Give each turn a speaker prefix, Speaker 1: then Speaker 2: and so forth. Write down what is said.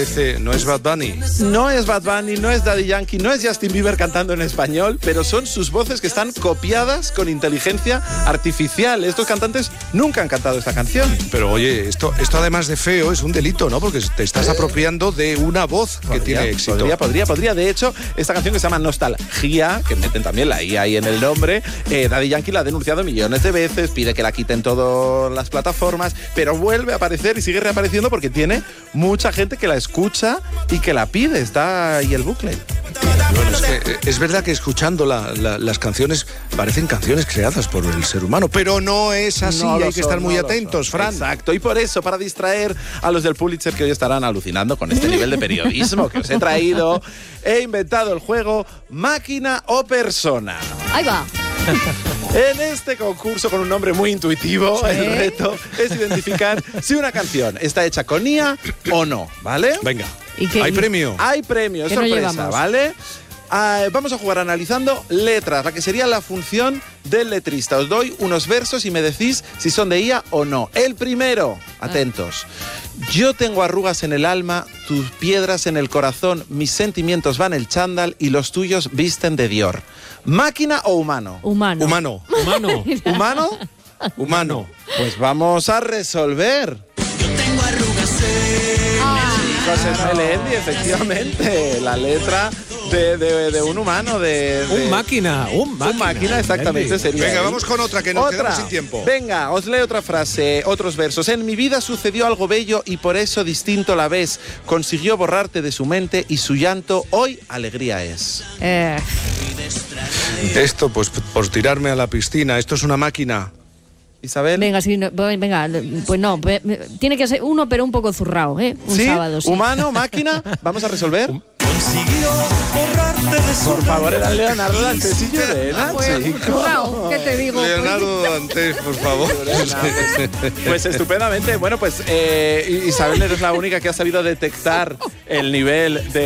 Speaker 1: No es Bad Bunny.
Speaker 2: No es Bad Bunny, no es Daddy Yankee, no es Justin Bieber cantando en español, pero son sus voces que están copiadas con inteligencia artificial. Estos cantantes nunca han cantado esta canción.
Speaker 1: Pero oye, esto además de feo es un delito, ¿no? Porque te estás apropiando de una voz que tiene éxito.
Speaker 2: Podría. De hecho, esta canción que se llama Nostalgia, que meten también la I ahí en el nombre, Daddy Yankee la ha denunciado millones de veces, pide que la quiten todas las plataformas, pero vuelve a aparecer y sigue reapareciendo porque tiene mucha gente que la escucha y que la pide. Está ahí el bucle.
Speaker 1: Bueno, es verdad que escuchando las canciones parecen canciones creadas por el ser humano, pero no es así, hay que estar muy atentos, Fran.
Speaker 2: Exacto, y por eso, para distraer a los del Pulitzer que hoy estarán alucinando con este nivel de periodismo que os he traído, he inventado el juego Máquina o Persona.
Speaker 3: Ahí va.
Speaker 2: En este concurso, con un nombre muy intuitivo,
Speaker 3: ¿sí?
Speaker 2: El reto es identificar si una canción está hecha con IA o no, ¿vale?
Speaker 1: Venga.
Speaker 2: ¿Hay premio? Hay premio, es sorpresa, ¿vale? Vamos a jugar analizando letras, la que sería la función del letrista. Os doy unos versos y me decís si son de IA o no. El primero, atentos. Yo tengo arrugas en el alma, tus piedras en el corazón, mis sentimientos van el chándal y los tuyos visten de Dior. ¿Máquina o humano?
Speaker 3: Humano.
Speaker 1: ¿Humano?
Speaker 2: ¿Humano?
Speaker 1: Humano.
Speaker 2: Pues vamos a resolver.
Speaker 4: Yo tengo arrugas
Speaker 2: José Melendi, efectivamente, la letra de un humano,
Speaker 5: Un máquina.
Speaker 2: Un máquina, exactamente, sería.
Speaker 1: Venga, vamos con otra, que nos quedamos sin tiempo.
Speaker 2: Venga, os leo otra frase, otros versos. En mi vida sucedió algo bello y por eso distinto la ves. Consiguió borrarte de su mente y su llanto hoy alegría es.
Speaker 1: Esto, pues por tirarme a la piscina, esto es una máquina.
Speaker 2: Isabel.
Speaker 3: Venga, sí, venga, pues no, tiene que ser uno, pero un poco zurrao, ¿eh? Un
Speaker 2: ¿Sí?
Speaker 3: sábado, sí.
Speaker 2: ¿Humano, máquina? ¿Vamos a resolver?
Speaker 4: consiguió borrarte de su
Speaker 2: Por favor, era Leonardo Dantes y Llorena,
Speaker 3: Zurrao, ¿qué te digo?
Speaker 1: Leonardo Dantes, por favor.
Speaker 2: Pues estupendamente. Bueno, pues Isabel, eres la única que ha sabido detectar el nivel de